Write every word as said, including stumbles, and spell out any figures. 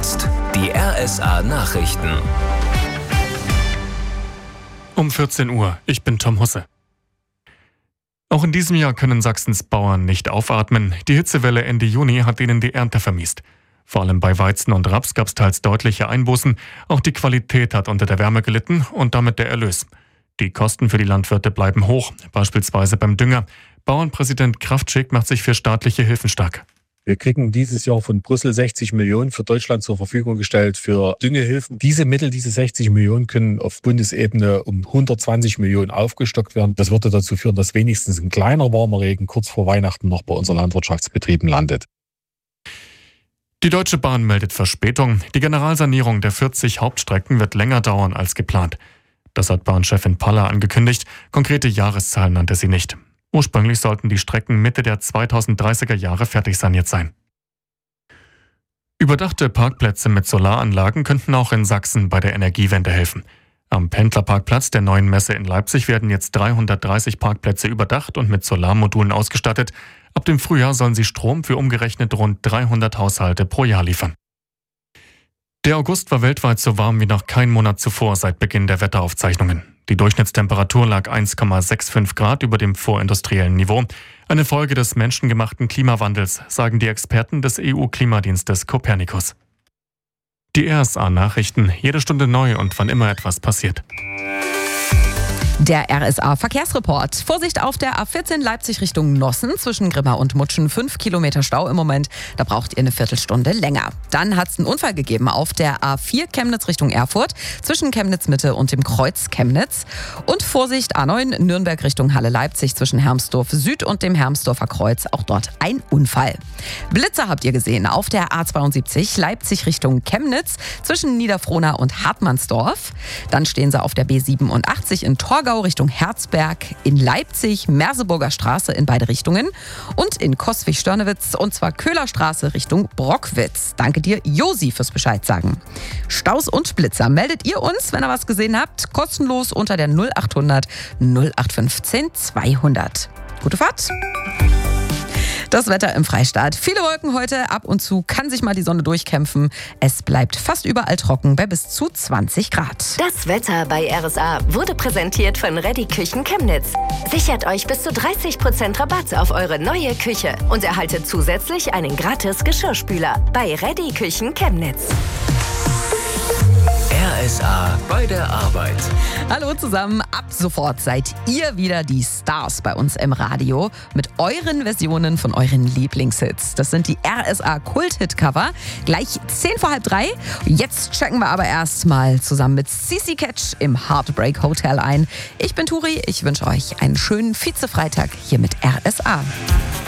jetzt die R S A-Nachrichten. Um vierzehn Uhr, ich bin Tom Husse. Auch in diesem Jahr können Sachsens Bauern nicht aufatmen. Die Hitzewelle Ende Juni hat ihnen die Ernte vermiest. Vor allem bei Weizen und Raps gab es teils deutliche Einbußen. Auch die Qualität hat unter der Wärme gelitten und damit der Erlös. Die Kosten für die Landwirte bleiben hoch, beispielsweise beim Dünger. Bauernpräsident Kraftschick macht sich für staatliche Hilfen stark. Wir kriegen dieses Jahr von Brüssel sechzig Millionen für Deutschland zur Verfügung gestellt für Düngehilfen. Diese Mittel, diese sechzig Millionen, können auf Bundesebene um hundertzwanzig Millionen aufgestockt werden. Das würde dazu führen, dass wenigstens ein kleiner warmer Regen kurz vor Weihnachten noch bei unseren Landwirtschaftsbetrieben landet. Die Deutsche Bahn meldet Verspätung. Die Generalsanierung der vierzig Hauptstrecken wird länger dauern als geplant. Das hat Bahnchefin Paller angekündigt. Konkrete Jahreszahlen nannte sie nicht. Ursprünglich sollten die Strecken Mitte der zweitausenddreißiger Jahre fertig saniert sein. Überdachte Parkplätze mit Solaranlagen könnten auch in Sachsen bei der Energiewende helfen. Am Pendlerparkplatz der neuen Messe in Leipzig werden jetzt dreihundertdreißig Parkplätze überdacht und mit Solarmodulen ausgestattet. Ab dem Frühjahr sollen sie Strom für umgerechnet rund dreihundert Haushalte pro Jahr liefern. Der August war weltweit so warm wie noch kein Monat zuvor seit Beginn der Wetteraufzeichnungen. Die Durchschnittstemperatur lag eins Komma fünfundsechzig Grad über dem vorindustriellen Niveau. Eine Folge des menschengemachten Klimawandels, sagen die Experten des E U-Klimadienstes Copernicus. Die R S A-Nachrichten, jede Stunde neu und wann immer etwas passiert. Der R S A-Verkehrsreport. Vorsicht auf der A vierzehn Leipzig Richtung Nossen. Zwischen Grimma und Mutschen fünf Kilometer Stau im Moment. Da braucht ihr eine Viertelstunde länger. Dann hat es einen Unfall gegeben auf der A vier Chemnitz Richtung Erfurt. Zwischen Chemnitz Mitte und dem Kreuz Chemnitz. Und Vorsicht A neun Nürnberg Richtung Halle Leipzig. Zwischen Hermsdorf Süd und dem Hermsdorfer Kreuz. Auch dort ein Unfall. Blitzer habt ihr gesehen auf der A zweiundsiebzig Leipzig Richtung Chemnitz. Zwischen Niederfrohna und Hartmannsdorf. Dann stehen sie auf der B siebenundachtzig in Torgau Richtung Herzberg, in Leipzig, Merseburger Straße in beide Richtungen und in Coswig-Störnewitz und zwar Köhlerstraße Richtung Brockwitz. Danke dir, Josi, fürs Bescheid sagen. Staus und Blitzer meldet ihr uns, wenn ihr was gesehen habt, kostenlos unter der null achthundert null acht fünfzehn zweihundert. Gute Fahrt! Das Wetter im Freistaat. Viele Wolken heute, ab und zu kann sich mal die Sonne durchkämpfen. Es bleibt fast überall trocken bei bis zu zwanzig Grad. Das Wetter bei R S A wurde präsentiert von Reddy Küchen Chemnitz. Sichert euch bis zu dreißig Prozent Rabatt auf eure neue Küche und erhaltet zusätzlich einen gratis Geschirrspüler bei Reddy Küchen Chemnitz. R S A bei der Arbeit. Hallo zusammen, ab sofort seid ihr wieder die Stars bei uns im Radio mit euren Versionen von euren Lieblingshits. Das sind die R S A Kult-Hit-Cover. Gleich zehn vor halb drei. Jetzt checken wir aber erstmal zusammen mit C C Catch im Heartbreak Hotel ein. Ich bin Turi, ich wünsche euch einen schönen Vize-Freitag hier mit R S A.